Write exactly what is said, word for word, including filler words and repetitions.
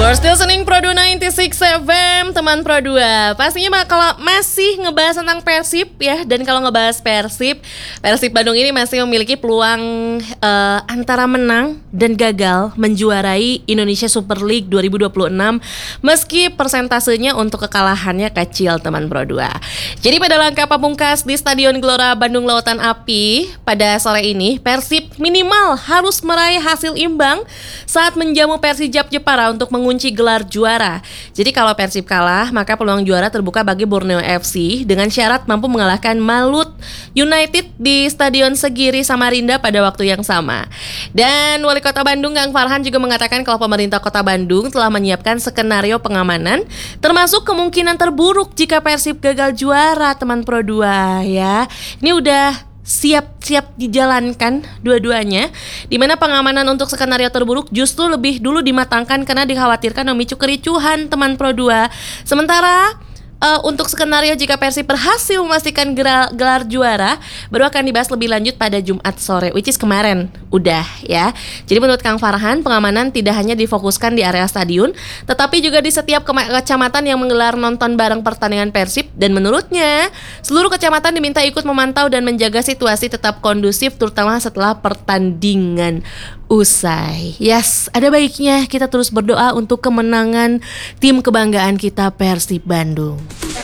You're still listening Pro dua sembilan enam F M, teman Pro dua. Pastinya ma- kalau masih ngebahas tentang Persib ya, dan kalau ngebahas Persib, Persib Bandung ini masih memiliki peluang uh, antara menang dan gagal menjuarai Indonesia Super League dua ribu dua puluh enam, meski persentasenya untuk kekalahannya kecil, teman Pro dua. Jadi pada langkah pamungkas di Stadion Gelora Bandung Lautan Api pada sore ini, Persib minimal harus meraih hasil imbang saat menjamu Persijap Jepara untuk mengunci gelar juara. Jadi kalau Persib kalah, maka peluang juara terbuka bagi Borneo F C dengan syarat mampu mengalahkan Malut United di Stadion Segiri Samarinda pada waktu yang sama. Dan Wali Kota Bandung Kang Farhan juga mengatakan kalau pemerintah Kota Bandung telah menyiapkan skenario pengamanan termasuk kemungkinan terburuk jika Persib gagal juara, teman Pro dua ya. Ini udah siap-siap dijalankan dua-duanya, di mana pengamanan untuk skenario terburuk justru lebih dulu dimatangkan karena dikhawatirkan memicu kericuhan, teman Pro dua. Sementara uh, untuk skenario jika Persib berhasil memastikan gelar, gelar juara baru akan dibahas lebih lanjut pada Jumat sore, which is kemarin udah ya. Jadi menurut Kang Farhan, pengamanan tidak hanya difokuskan di area stadion, tetapi juga di setiap ke- kecamatan yang menggelar nonton bareng pertandingan Persib. Dan menurutnya seluruh kecamatan diminta ikut memantau dan menjaga situasi tetap kondusif, terutama setelah pertandingan usai. Yes, ada baiknya kita terus berdoa untuk kemenangan tim kebanggaan kita, Persib Bandung.